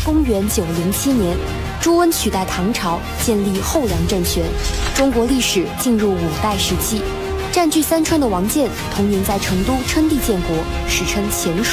公元907年，朱温取代唐朝，建立后梁政权，中国历史进入5代时期。占据三川的王建同年在成都称帝建国，史称前蜀。